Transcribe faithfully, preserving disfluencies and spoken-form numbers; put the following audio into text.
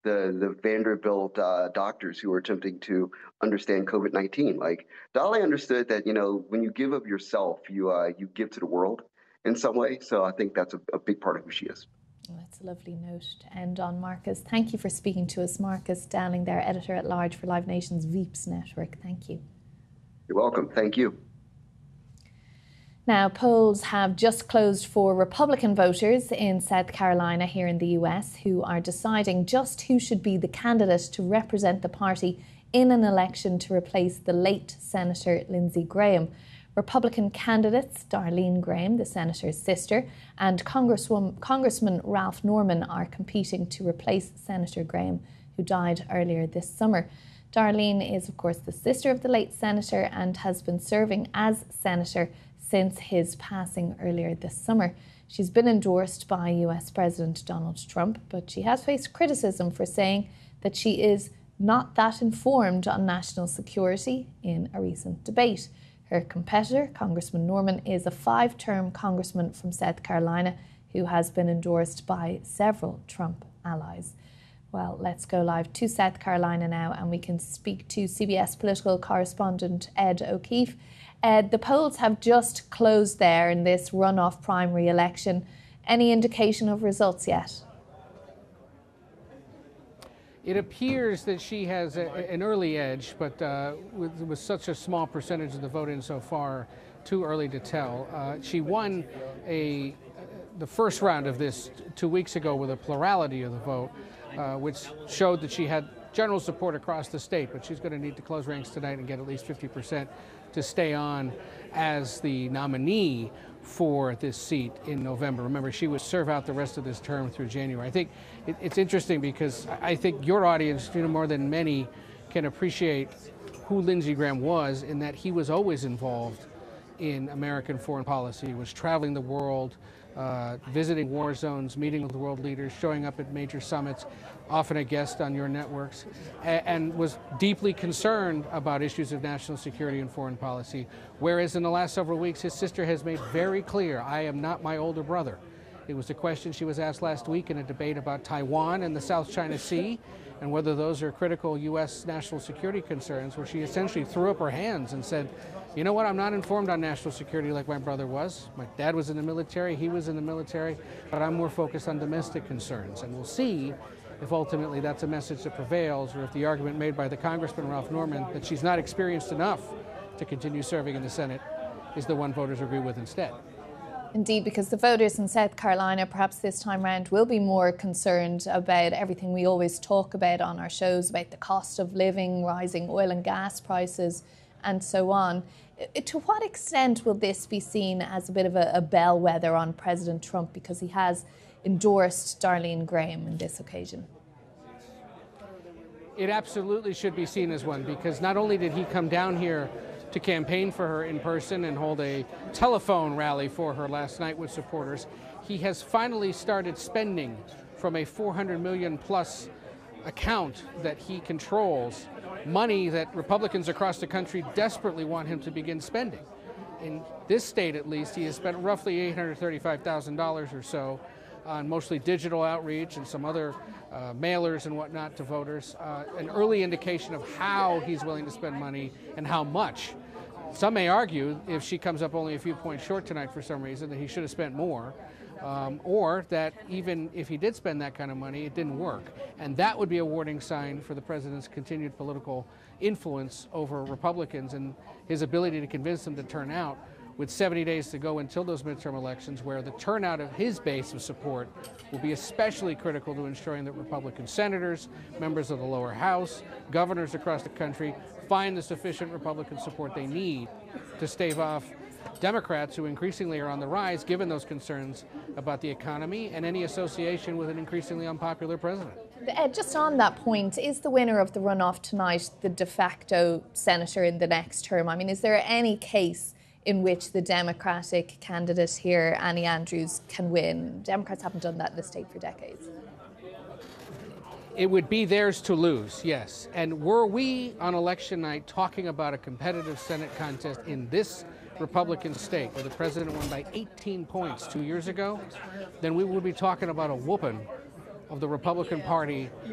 the the Vanderbilt uh, doctors who were attempting to understand COVID nineteen. Like Dolly understood that you know when you give of yourself, you uh, you give to the world in some way. So I think that's a, a big part of who she is. Well, that's a lovely note to end on, Marcus. Thank you for speaking to us. Marcus Dowling there, editor at large for Live Nation's Veeps Network. Thank you. You're welcome. Thank you. Now, polls have just closed for Republican voters in South Carolina here in the U S who are deciding just who should be the candidate to represent the party in an election to replace the late Senator Lindsey Graham. Republican candidates Darlene Graham, the senator's sister, and Congressman Ralph Norman are competing to replace Senator Graham, who died earlier this summer. Darlene is, of course, the sister of the late senator and has been serving as senator since his passing earlier this summer. She's been endorsed by U S President Donald Trump, but she has faced criticism for saying that she is not that informed on national security in a recent debate. Her competitor, Congressman Norman, is a five-term congressman from South Carolina who has been endorsed by several Trump allies. Well, let's go live to South Carolina now, and we can speak to C B S political correspondent Ed O'Keefe. Ed, the polls have just closed there in this runoff primary election. Any indication of results yet? It appears that she has a, an early edge, but uh, with, with such a small percentage of the vote in so far, too early to tell. Uh, she won a the first round of this two weeks ago with a plurality of the vote, uh, which showed that she had general support across the state, but she's going to need to close ranks tonight and get at least fifty percent to stay on as the nominee for this seat in November. Remember, she would serve out the rest of this term through January. I think it, it's interesting because I think your audience, you know, more than many, can appreciate who Lindsey Graham was in that he was always involved in American foreign policy. He was traveling the world, uh, visiting war zones, meeting with world leaders, showing up at major summits, often a guest on your networks, and, and was deeply concerned about issues of national security and foreign policy. Whereas in the last several weeks, his sister has made very clear, I am not my older brother. It was a question she was asked last week in a debate about Taiwan and the South China Sea, and whether those are critical U S national security concerns, where she essentially threw up her hands and said, you know what, I'm not informed on national security like my brother was. My dad was in the military, he was in the military, but I'm more focused on domestic concerns. And we'll see if ultimately that's a message that prevails, or if the argument made by the Congressman Ralph Norman that she's not experienced enough to continue serving in the Senate is the one voters agree with instead. Indeed, because the voters in South Carolina, perhaps this time round, will be more concerned about everything we always talk about on our shows, about the cost of living, rising oil and gas prices, and so on. To what extent will this be seen as a bit of a, a bellwether on President Trump, because he has endorsed Darlene Graham on this occasion? It absolutely should be seen as one, because not only did he come down here to campaign for her in person and hold a telephone rally for her last night with supporters, he has finally started spending from a four hundred million plus account that he controls, money that Republicans across the country desperately want him to begin spending. In this state, at least, he has spent roughly eight hundred thirty-five thousand dollars or so on mostly digital outreach and some other uh, mailers and whatnot to voters, uh, an early indication of how he's willing to spend money and how much. Some may argue, if she comes up only a few points short tonight for some reason, that he should have spent more, um, or that even if he did spend that kind of money, it didn't work. And that would be a warning sign for the president's continued political influence over Republicans and his ability to convince them to turn out, with seventy days to go until those midterm elections, where the turnout of his base of support will be especially critical to ensuring that Republican senators, members of the lower house, governors across the country find the sufficient Republican support they need to stave off Democrats who increasingly are on the rise, given those concerns about the economy and any association with an increasingly unpopular president. Ed, just on that point, is the winner of the runoff tonight the de facto senator in the next term? I mean, is there any case in which the Democratic candidate here, Annie Andrews, can win? Democrats haven't done that in the state for decades. It would be theirs to lose, yes. And were we on election night talking about a competitive Senate contest in this Republican state where the president won by eighteen points two years ago, then we would be talking about a whooping of the Republican Party